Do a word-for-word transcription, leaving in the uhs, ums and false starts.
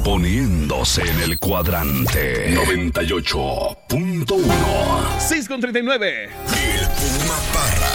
poniéndose en el cuadrante noventa y ocho punto uno. seis con treinta y nueve. El Puma Parra.